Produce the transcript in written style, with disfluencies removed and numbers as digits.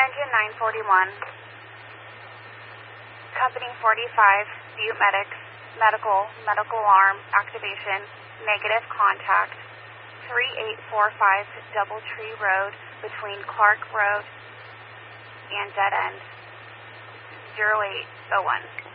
Engine 941. Company 45, Butte Medics, medical alarm, activation, negative contact, 3845 Doubletree Road between Clark Road and Dead End, 0801.